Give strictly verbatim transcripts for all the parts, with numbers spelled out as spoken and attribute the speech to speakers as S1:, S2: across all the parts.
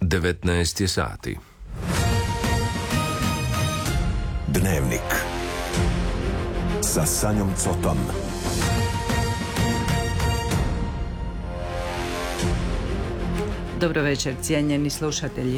S1: devetnaest je sati.
S2: Dnevnik sa Sanjom Cotom.
S3: Dobro večer, cijenjeni slušatelji.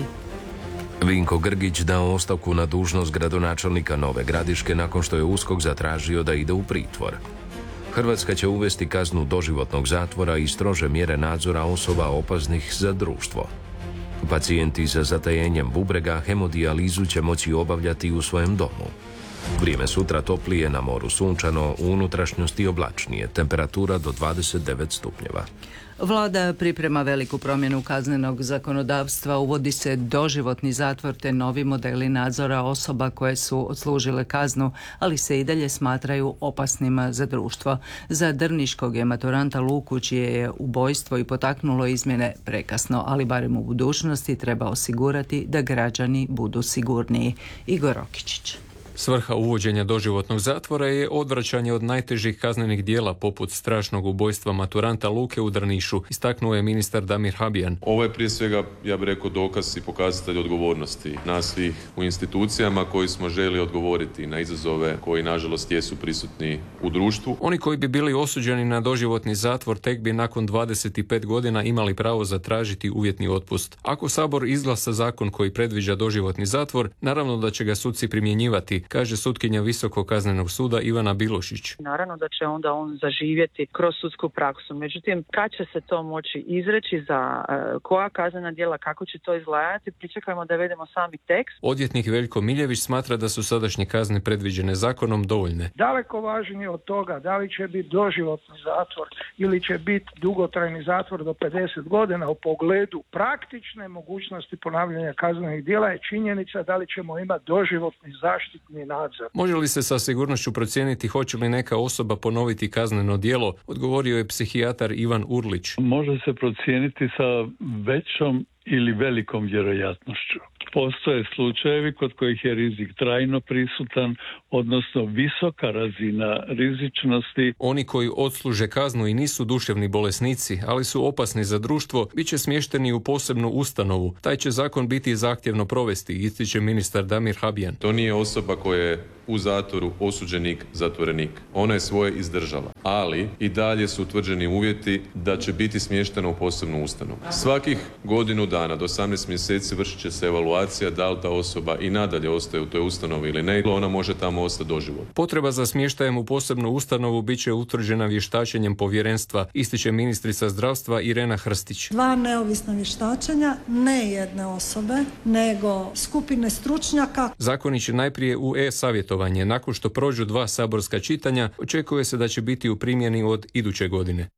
S1: Vinko Grgić dao ostavku na dužnost gradonačelnika Nove Gradiške nakon što je USKOK zatražio da ide u pritvor. Hrvatska će uvesti kaznu doživotnog zatvora i strože mjere nadzora osoba opasnih za društvo. Pacijenti sa zatajenjem bubrega hemodijalizu će moći obavljati u svojem domu. Vrijeme sutra toplije, na moru sunčano, u unutrašnjosti oblačnije, temperatura do dvadeset devet stupnjeva.
S3: Vlada priprema veliku promjenu kaznenog zakonodavstva, uvodi se doživotni zatvor te novi modeli nadzora osoba koje su odslužile kaznu, ali se i dalje smatraju opasnima za društvo. Za drniškog je maturanta Luku, čije je ubojstvo i potaknulo izmjene, prekasno, ali barem u budućnosti treba osigurati da građani budu sigurniji. Igor Rokičić.
S4: Svrha uvođenja doživotnog zatvora je odvraćanje od najtežih kaznenih djela poput strašnog ubojstva maturanta Luke u Drnišu, istaknuo je ministar Damir Habijan.
S5: Ovo je prije svega, ja bih rekao, dokaz i pokazatelj odgovornosti nas svih u institucijama koji smo želi odgovoriti na izazove koji nažalost jesu prisutni u društvu.
S4: Oni koji bi bili osuđeni na doživotni zatvor tek bi nakon dvadeset pet godina imali pravo zatražiti uvjetni otpust. Ako Sabor izglasa zakon koji predviđa doživotni zatvor, naravno da će ga suci primjenjivati, kaže sutkinja Visokog kaznenog suda Ivana Bilošić.
S6: Naravno da će onda on zaživjeti kroz sudsku praksu. Međutim, kad će se to moći izreći, za uh, koja kaznena djela, kako će to izgledati, pričekajmo da vidimo sami tekst.
S4: Odvjetnik Veljko Miljević smatra da su sadašnje kazne predviđene zakonom dovoljne.
S7: Daleko važnije od toga da li će biti doživotni zatvor ili će biti dugotrajni zatvor do pedeset godina u pogledu praktične mogućnosti ponavljanja kaznenih djela je činjenica da li ćemo imati doživotni zaštitni nadzor.
S4: Može li se sa sigurnošću procijeniti hoće li neka osoba ponoviti kazneno djelo, odgovorio je psihijatar Ivan Urlić.
S8: Može se procijeniti sa većom ili velikom vjerojatnošću. Postoje slučajevi kod kojih je rizik trajno prisutan, odnosno visoka razina rizičnosti.
S4: Oni koji odsluže kaznu i nisu duševni bolesnici, ali su opasni za društvo, bit će smješteni u posebnu ustanovu. Taj će zakon biti zahtjevno provesti, ističe ministar Damir Habijan.
S5: To nije osoba koja je u zatvoru osuđenik, zatvorenik. Ona je svoje izdržala, ali i dalje su utvrđeni uvjeti da će biti smještena u posebnu ustanovu. Svakih godinu dana do osamnaest mjeseci vršit će se evaluacija da li ta osoba i nadalje ostaje u toj ustanovi ili ne, ona može tamo ostati doživotno.
S4: Potreba za smještajem u posebnu ustanovu bit će utvrđena vještačenjem povjerenstva, ističe ministrica zdravstva Irena Hrstić.
S9: Dva neovisna vještačenja, ne jedne osobe, nego skupine stručnjaka.
S4: Zakoni će najprije u e-savjetovanje. Nakon što prođu dva saborska čitanja, očekuje se da će biti u primjeni od iduće godine.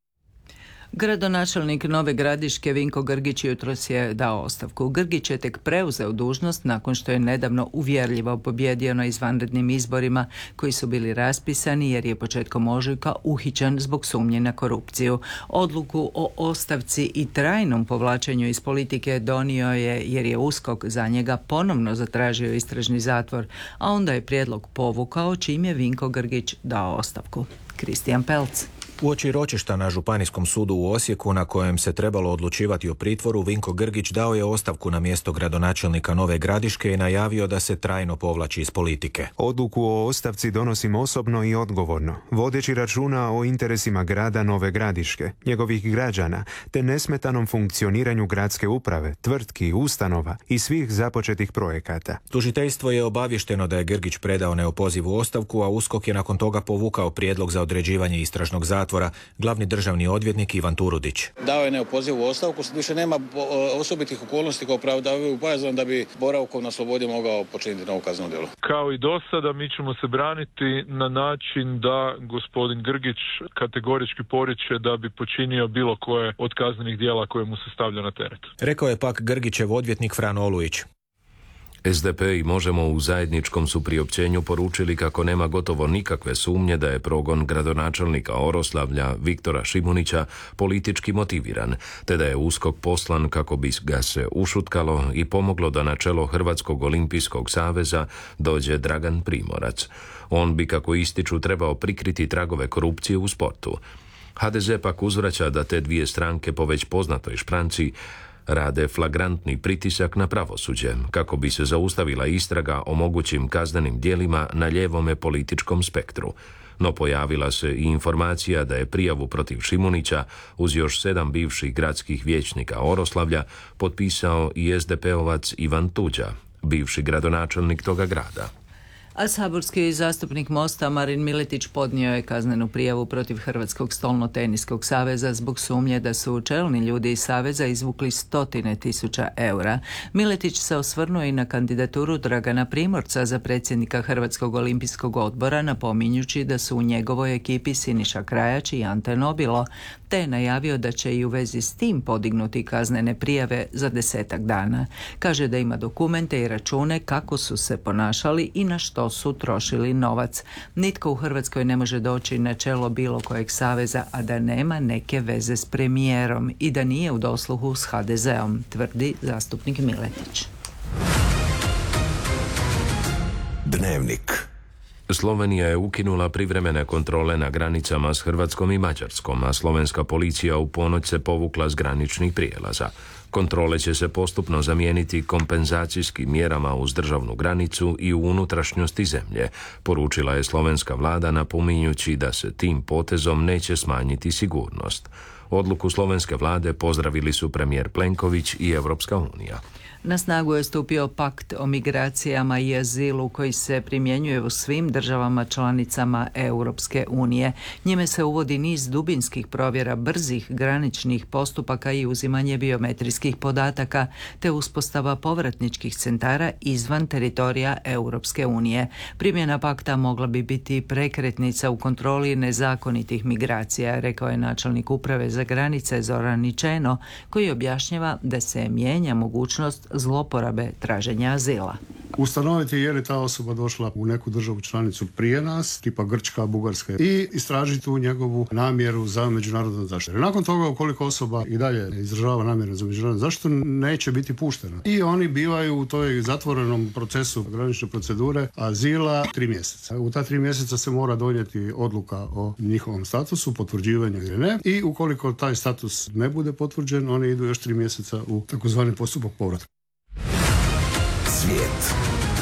S3: Gradonačelnik Nove Gradiške Vinko Grgić jutros je dao ostavku. Grgić je tek preuzeo dužnost nakon što je nedavno uvjerljivo pobjedio na izvanrednim izborima koji su bili raspisani jer je početkom ožujka uhićen zbog sumnje na korupciju. Odluku o ostavci i trajnom povlačenju iz politike donio je jer je USKOK za njega ponovno zatražio istražni zatvor, a onda je prijedlog povukao čim je Vinko Grgić dao ostavku. Kristijan Pelc.
S10: Uoči ročišta na Županijskom sudu u Osijeku na kojem se trebalo odlučivati o pritvoru, Vinko Grgić dao je ostavku na mjesto gradonačelnika Nove Gradiške i najavio da se trajno povlači iz politike.
S11: Odluku o ostavci donosim osobno i odgovorno, vodeći računa o interesima grada Nove Gradiške, njegovih građana, te nesmetanom funkcioniranju gradske uprave, tvrtki, ustanova i svih započetih projekata.
S10: Tužiteljstvo je obavješteno da je Grgić predao neopozivu ostavku, a USKOK je nakon toga povukao prijedlog za određivanje istražnog zatvora. Glavni državni odvjetnik Ivan Turudić.
S12: Dao je neopozivu ostavku, više nema osobitih okolnosti kao opravdavaju bojazan da bi boravkom na slobodi mogao počiniti novo kazneno djelo.
S13: Kao i do sada mi ćemo se braniti na način da gospodin Grgić kategorički poriče da bi počinio bilo koje od kaznenih djela koje mu se stavlja na teret.
S10: Rekao je pak Grgićev odvjetnik Fran Olujić.
S1: S D P i Možemo u zajedničkom su priopćenju poručili kako nema gotovo nikakve sumnje da je progon gradonačelnika Oroslavlja Viktora Šimunića politički motiviran, te da je USKOK poslan kako bi ga se ušutkalo i pomoglo da na čelo Hrvatskog olimpijskog saveza dođe Dragan Primorac. On bi, kako ističu, trebao prikriti tragove korupcije u sportu. H D Z pak uzvraća da te dvije stranke po već poznatoj špranci rade flagrantni pritisak na pravosuđe kako bi se zaustavila istraga o mogućim kaznenim djelima na ljevome političkom spektru. No pojavila se i informacija da je prijavu protiv Šimunića uz još sedam bivših gradskih vijećnika Oroslavlja potpisao i es de pe-ovac Ivan Tuđa, bivši gradonačelnik toga grada.
S3: A saborski zastupnik Mosta Marin Miletić podnio je kaznenu prijavu protiv Hrvatskog stolno-teniskog saveza zbog sumnje da su čelni ljudi iz saveza izvukli stotine tisuća eura. Miletić se osvrnuo i na kandidaturu Dragana Primorca za predsjednika Hrvatskog olimpijskog odbora, napominjući da su u njegovoj ekipi Siniša Krajač i Ante Nobilo, te je najavio da će i u vezi s tim podignuti kaznene prijave za desetak dana. Kaže da ima dokumente i račune kako su se ponašali i na što su trošili novac. Nitko u Hrvatskoj ne može doći na čelo bilo kojeg saveza, a da nema neke veze s premijerom i da nije u dosluhu s ha de zeom, tvrdi zastupnik Miletić.
S2: Dnevnik.
S1: Slovenija je ukinula privremene kontrole na granicama s Hrvatskom i Mađarskom, a slovenska policija u ponoć se povukla s graničnih prijelaza. Kontrole će se postupno zamijeniti kompenzacijskim mjerama uz državnu granicu i u unutrašnjosti zemlje, poručila je slovenska vlada, napominjući da se tim potezom neće smanjiti sigurnost. Odluku slovenske vlade pozdravili su premijer Plenković i Europska unija.
S3: Na snagu je stupio pakt o migracijama i azilu koji se primjenjuje u svim državama članicama Europske unije. Njime se uvodi niz dubinskih provjera brzih graničnih postupaka i uzimanje biometrijskih podataka, te uspostava povratničkih centara izvan teritorija Europske unije. Primjena pakta mogla bi biti prekretnica u kontroli nezakonitih migracija, rekao je načelnik uprave za granice Zoran Ničeno, koji objašnjava da se mijenja mogućnost zloporabe traženja azila.
S14: Ustanoviti je li ta osoba došla u neku državu članicu prije nas, tipa Grčka, Bugarska, i istražiti tu njegovu namjeru za međunarodnu zaštitu. Nakon toga, ukoliko osoba i dalje izražava namjeru za međunarodnu zaštitu, neće biti puštena. I oni bivaju u toj zatvorenom procesu granične procedure azila tri mjeseca. U ta tri mjeseca se mora donijeti odluka o njihovom statusu, potvrđivanju ili ne. I ukoliko taj status ne bude potvrđen, oni idu još tri mjeseca u takozvani postupak povratka.
S2: Svijet.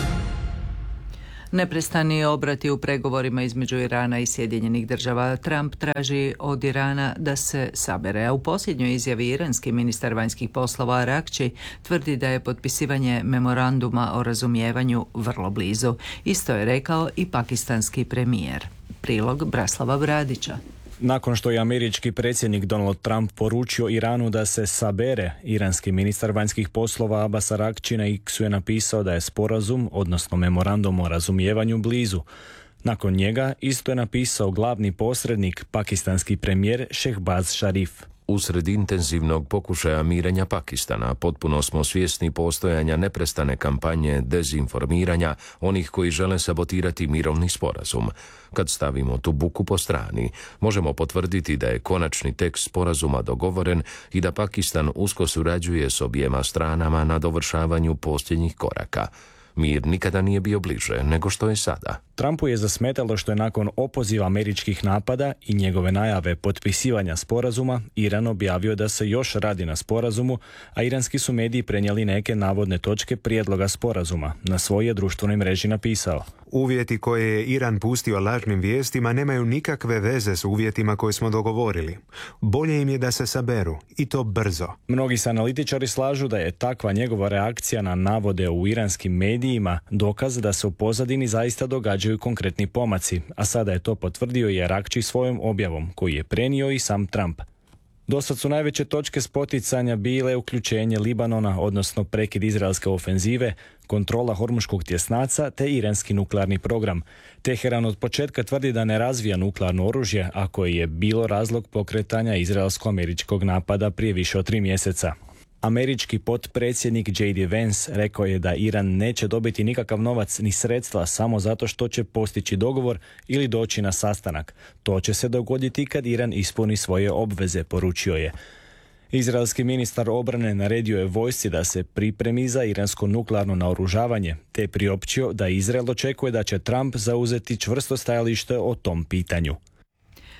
S3: Neprestani obrati u pregovorima između Irana i Sjedinjenih država. Trump traži od Irana da se sabere, a u posljednjoj izjavi iranski ministar vanjskih poslova Arakči tvrdi da je potpisivanje memoranduma o razumijevanju vrlo blizu. Isto je rekao i pakistanski premijer. Prilog Braslava Bradića.
S15: Nakon što je američki predsjednik Donald Trump poručio Iranu da se sabere, iranski ministar vanjskih poslova Abbas Arakči na X-u je napisao da je sporazum, odnosno memorandum o razumijevanju, blizu. Nakon njega isto je napisao glavni posrednik, pakistanski premijer Shehbaz Sharif.
S1: Usred intenzivnog pokušaja mirenja Pakistana potpuno smo svjesni postojanja neprestane kampanje dezinformiranja onih koji žele sabotirati mirovni sporazum. Kad stavimo tu buku po strani, možemo potvrditi da je konačni tekst sporazuma dogovoren i da Pakistan usko surađuje s objema stranama na dovršavanju posljednjih koraka. Mir nikada nije bio bliže nego što je sada.
S15: Trumpu je zasmetalo što je nakon opoziva američkih napada i njegove najave potpisivanja sporazuma, Iran objavio da se još radi na sporazumu, a iranski su mediji prenijeli neke navodne točke prijedloga sporazuma. Na svojoj društvenoj mreži napisao:
S11: Uvjeti koje je Iran pustio lažnim vijestima nemaju nikakve veze s uvjetima koje smo dogovorili. Bolje im je da se saberu, i to brzo.
S15: Mnogi se analitičari slažu da je takva njegova reakcija na navode u iranskim medijima dokaz da se u pozadini zaista događaju konkretni pomaci, a sada je to potvrdio i Arakči svojom objavom, koju je prenio i sam Trump. Dosad su najveće točke spoticanja bile uključenje Libanona, odnosno prekid izraelske ofenzive, kontrola Hormuškog tjesnaca te iranski nuklearni program. Teheran od početka tvrdi da ne razvija nuklearno oružje, a koje je bilo razlog pokretanja izraelsko-američkog napada prije više od tri mjeseca. Američki potpredsjednik J D Vance rekao je da Iran neće dobiti nikakav novac ni sredstva samo zato što će postići dogovor ili doći na sastanak. To će se dogoditi kad Iran ispuni svoje obveze, poručio je. Izraelski ministar obrane naredio je vojsci da se pripremi za iransko nuklearno naoružavanje, te je priopćio da Izrael očekuje da će Trump zauzeti čvrsto stajalište o tom pitanju.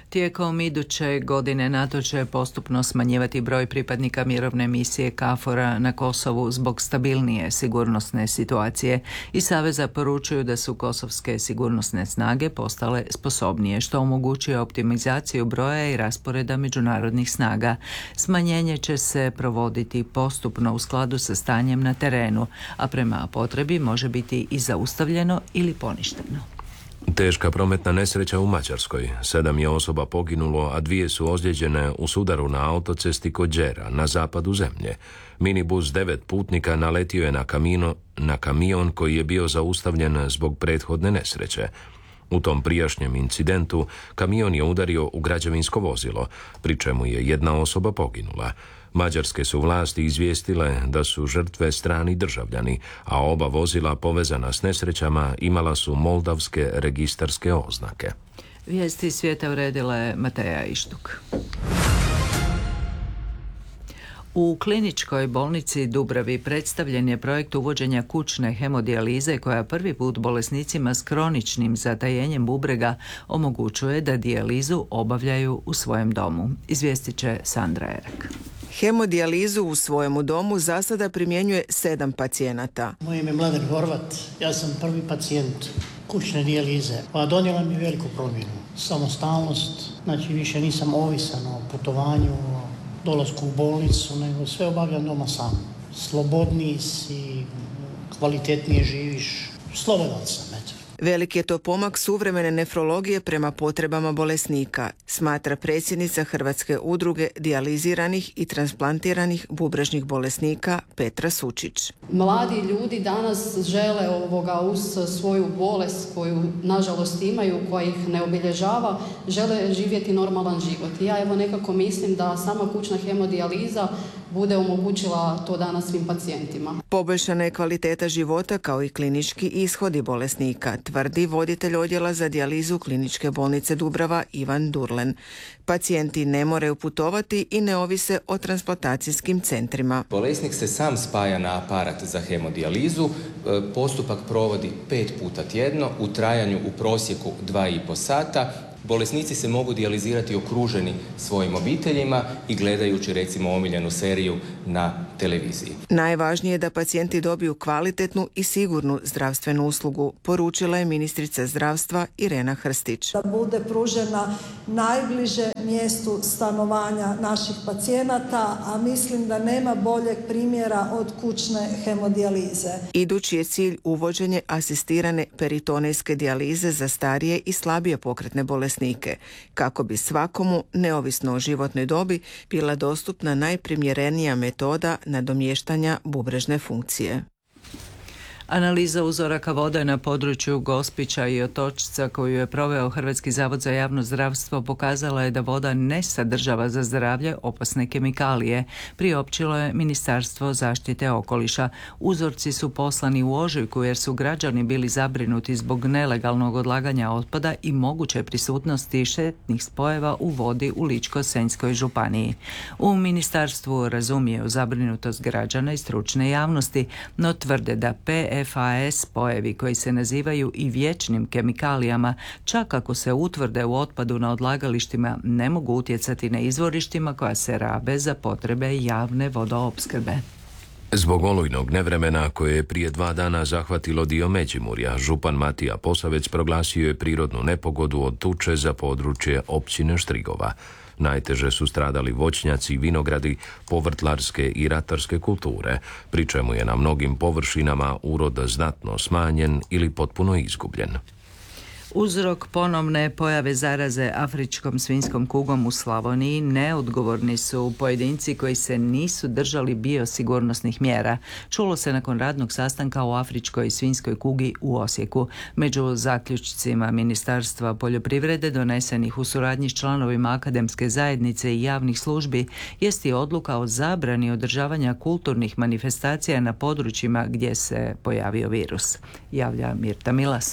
S3: Tijekom iduće godine NATO će postupno smanjivati broj pripadnika mirovne misije KFOR-a na Kosovu zbog stabilnije sigurnosne situacije i Saveza poručuju da su kosovske sigurnosne snage postale sposobnije, što omogućuje optimizaciju broja i rasporeda međunarodnih snaga. Smanjenje će se provoditi postupno u skladu sa stanjem na terenu, a prema potrebi može biti i zaustavljeno ili poništeno.
S1: Teška prometna nesreća u Mađarskoj. Sedam je osoba poginulo, a dvije su ozlijeđene u sudaru na autocesti kod Đera, na zapadu zemlje. Minibus devet putnika naletio je na, kamino, na kamion koji je bio zaustavljen zbog prethodne nesreće. U tom prijašnjem incidentu kamion je udario u građevinsko vozilo, pri čemu je jedna osoba poginula. Mađarske su vlasti izvijestile da su žrtve strani državljani, a oba vozila povezana s nesrećama imala su moldavske registarske oznake.
S3: Vijesti svijeta uredila je Mateja Ištuk. U kliničkoj bolnici Dubravi predstavljen je projekt uvođenja kućne hemodijalize koja prvi put bolesnicima s kroničnim zatajenjem bubrega omogućuje da dijalizu obavljaju u svojem domu. Izvijestit će Sandra Erak.
S16: Hemodijalizu u svojemu domu za sada primjenjuje sedam pacijenata.
S17: Moje ime je Mladen Horvat, ja sam prvi pacijent kućne dijalize, pa donijela mi veliku promjenu. Samostalnost, znači više nisam ovisan o putovanju, o dolasku u bolnicu, nego sve obavljam doma sam. Slobodniji si, kvalitetnije živiš, slobodan sam, eto.
S16: Velik je to pomak suvremene nefrologije prema potrebama bolesnika, smatra predsjednica Hrvatske udruge dijaliziranih i transplantiranih bubrežnih bolesnika Petra Sučić.
S18: Mladi ljudi danas žele ovoga uz svoju bolest koju nažalost imaju, koja ih ne obilježava, žele živjeti normalan život. I ja evo nekako mislim da sama kućna hemodijaliza bude omogućila to danas svim pacijentima.
S16: Poboljšana je kvaliteta života kao i klinički ishodi bolesnika, tvrdi voditelj odjela za dijalizu kliničke bolnice Dubrava Ivan Durlen. Pacijenti ne moraju putovati i ne ovise o transplantacijskim centrima.
S19: Bolesnik se sam spaja na aparat za hemodijalizu, postupak provodi pet puta tjedno u trajanju u prosjeku dva i pol sata. Bolesnici se mogu dijalizirati okruženi svojim obiteljima i gledajući recimo omiljenu seriju na televiziji.
S16: Najvažnije je da pacijenti dobiju kvalitetnu i sigurnu zdravstvenu uslugu, poručila je ministrica zdravstva Irena Hrstić.
S9: Da bude pružena najbliže mjestu stanovanja naših pacijenata, a mislim da nema boljeg primjera od kućne hemodijalize.
S16: Idući je cilj uvođenje asistirane peritonejske dijalize za starije i slabije pokretne bolesnike, kako bi svakomu, neovisno o životnoj dobi, bila dostupna najprimjerenija metoda nadomještanja bubrežne funkcije.
S3: Analiza uzoraka vode na području Gospića i Otočca koju je proveo Hrvatski zavod za javno zdravstvo pokazala je da voda ne sadržava za zdravlje opasne kemikalije, priopćilo je Ministarstvo zaštite okoliša. Uzorci su poslani u ožujku jer su građani bili zabrinuti zbog nelegalnog odlaganja otpada i moguće prisutnosti štetnih spojeva u vodi u Ličko-senjskoj županiji. U ministarstvu razumiju zabrinutost građana i stručne javnosti, no tvrde da P F A S spojevi koji se nazivaju i vječnim kemikalijama, čak ako se utvrde u otpadu na odlagalištima, ne mogu utjecati na izvorištima koja se rabe za potrebe javne vodoopskrbe.
S1: Zbog olujnog nevremena koje je prije dva dana zahvatilo dio Međimurja, župan Matija Posavec proglasio je prirodnu nepogodu od tuče za područje općine Štrigova. Najteže su stradali voćnjaci, vinogradi, povrtlarske i ratarske kulture, pri čemu je na mnogim površinama urod znatno smanjen ili potpuno izgubljen.
S3: Uzrok ponovne pojave zaraze afričkom svinjskom kugom u Slavoniji neodgovorni su pojedinci koji se nisu držali biosigurnosnih mjera. Čulo se nakon radnog sastanka o afričkoj svinjskoj kugi u Osijeku. Među zaključcima Ministarstva poljoprivrede donesenih u suradnji s članovima akademske zajednice i javnih službi jest i odluka o zabrani održavanja kulturnih manifestacija na područjima gdje se pojavio virus. Javlja Mirta Milas.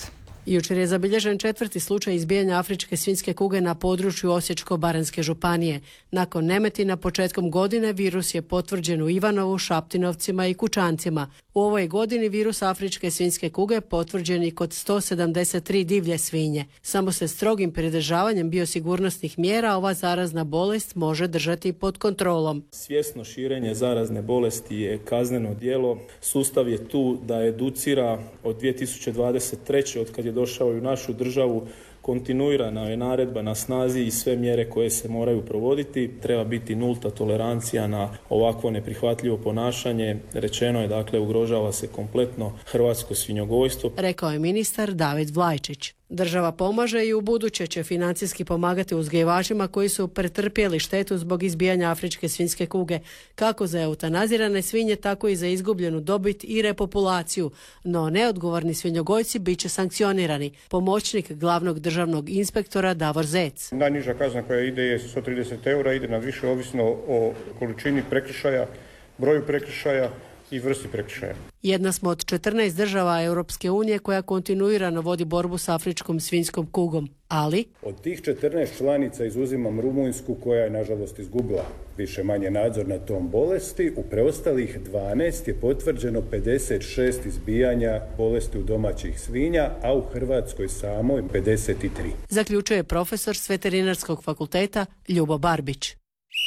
S20: Jučer je zabilježen četvrti slučaj izbijanja afričke svinjske kuge na području Osječko-baranjske županije. Nakon Nemetina početkom godine virus je potvrđen u Ivanovu, Šaptinovcima i Kučancima. U ovoj godini virus afričke svinjske kuge potvrđen i kod sto sedamdeset tri divlje svinje. Samo se strogim pridržavanjem biosigurnosnih mjera ova zarazna bolest može držati pod kontrolom.
S21: Svjesno širenje zarazne bolesti je kazneno djelo. Sustav je tu da educira od dvije tisuće dvadeset treće od kad je došao i u našu državu. Kontinuirana je naredba na snazi i sve mjere koje se moraju provoditi. Treba biti nulta tolerancija na ovakvo neprihvatljivo ponašanje. Rečeno je, dakle, ugrožava se kompletno hrvatsko svinjogojstvo.
S20: Rekao je ministar David Vlajčić. Država pomaže i u buduće će financijski pomagati uzgajivačima koji su pretrpjeli štetu zbog izbijanja afričke svinjske kuge, kako za eutanazirane svinje, tako i za izgubljenu dobit i repopulaciju. No neodgovorni svinjogojci bit će sankcionirani. Pomoćnik glavnog državnog inspektora Davor Zec.
S22: Najniža kazna koja ide je sto trideset eura, ide na više ovisno o količini prekršaja, broju prekršaja i vrsti prekršaja.
S20: Jedna smo od četrnaest država Europske unije koja kontinuirano vodi borbu s afričkom svinjskom kugom, ali
S22: od tih četrnaest članica izuzimam Rumunjsku koja je nažalost izgubila više manje nadzor nad tom bolesti. U preostalih dvanaest je potvrđeno pedeset šest izbijanja bolesti u domaćih svinja, a u Hrvatskoj samoj pedeset tri.
S20: Zaključuje profesor s Veterinarskog fakulteta Ljubo Barbić.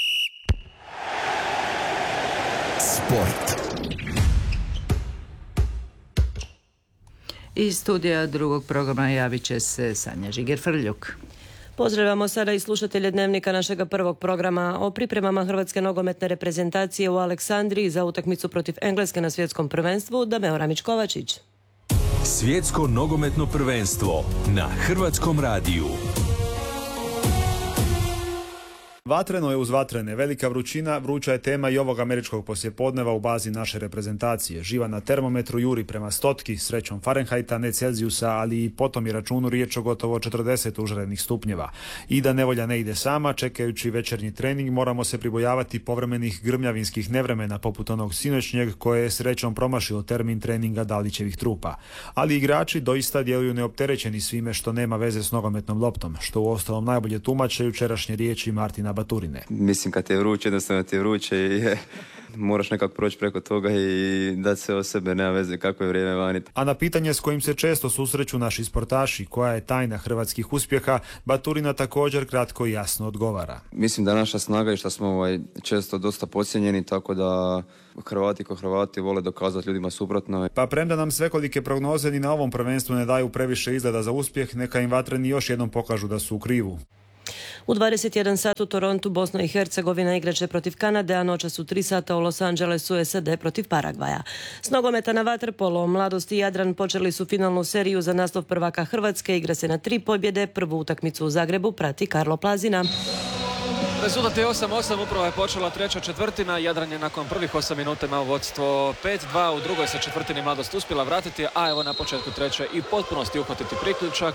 S2: Sport.
S3: Iz studija drugog programa javit će se Sanja Žiger-Frljuk.
S23: Pozdravljamo sada i slušatelje Dnevnika našega prvog programa o pripremama hrvatske nogometne reprezentacije u Aleksandriji za utakmicu protiv Engleske na svjetskom prvenstvu. Dameo Ramić-Kovačić.
S2: Svjetsko nogometno prvenstvo na Hrvatskom radiju.
S24: Vatreno je uz vatrene. Velika vrućina, vruća je tema i ovog američkog poslijepodneva u bazi naše reprezentacije. Živa na termometru juri prema stotki, srećom Fahrenheita, ne Celzijusa, ali i potom i računu riječ o gotovo četrdeset užarenih stupnjeva. I da nevolja ne ide sama, čekajući večernji trening, moramo se pribojavati povremenih grmljavinskih nevremena, poput onog sinoćnjeg koje je srećom promašilo termin treninga Dalićevih trupa. Ali igrači doista djeluju neopterećeni svime što nema veze s nogometnom loptom, što u ostalom najbolje tumače jučerašnje riječi Martina Baturine.
S25: Mislim, kad ti je vruće, jednostavno ti je vruće i je, moraš nekako proći preko toga i dati se o sebe, nema veze kako je vrijeme vani.
S24: A na pitanje s kojim se često susreću naši sportaši, koja je tajna hrvatskih uspjeha, Baturina također kratko i jasno odgovara.
S25: Mislim da naša snaga je što smo ovaj, često dosta podcijenjeni, tako da Hrvati ko Hrvati vole dokazati ljudima suprotno.
S24: Pa premda nam svekolike prognoze ni na ovom prvenstvu ne daju previše izgleda za uspjeh, neka im vatreni još jednom pokažu da su u krivu.
S23: U dvadeset jedan sat u Torontu Bosna i Hercegovina igraće protiv Kanade, a noćas u tri sata u Los Angelesu S A D protiv Paragvaja. S nogometa na vaterpolo, Mladost i Jadran počeli su finalnu seriju za naslov prvaka Hrvatske. Igra se na tri pobjede, prvu utakmicu u Zagrebu prati Karlo Plazina.
S26: Rezultat je osam osam, upravo je počela treća četvrtina. Jadran je nakon prvih osam minuta imao vodstvo pet dva, u drugoj se četvrtini Mladost uspjela vratiti, a evo na početku treće i potpunosti uhvatiti priključak.